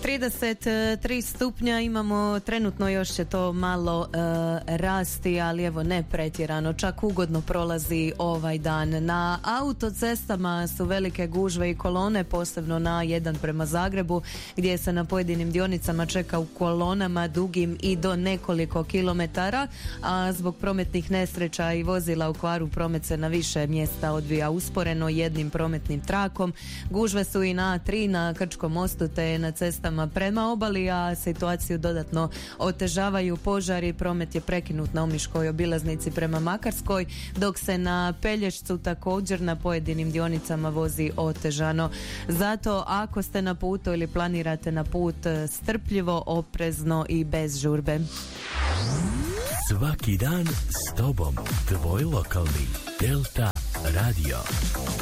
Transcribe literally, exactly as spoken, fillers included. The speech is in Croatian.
trideset tri stupnja imamo, trenutno još će to malo uh, rasti, ali evo ne pretjerano, čak ugodno prolazi ovaj dan. Na autocestama su velike gužve i kolone, posebno na jedan prema Zagrebu, gdje se na pojedinim dionicama čeka u kolonama dugim i do nekoliko kilometara, a zbog prometnih nesreća i vozila u kvaru promet se na više mjesta odvija usporeno jednim prometnim trakom. Gužve su i na A tri, na Krčkom mostu te na cestama prema obali, a situaciju dodatno otežavaju požari. Promet je prekinut na Omiškoj obilaznici prema Makarskoj, dok se na Pelješcu također na pojedinim dionicama vozi otežano. Zato ako ste na putu ili planirate na put, strpljivo, oprezno i bez žurbe. Svaki dan s tobom, tvoj lokalni Delta Radio.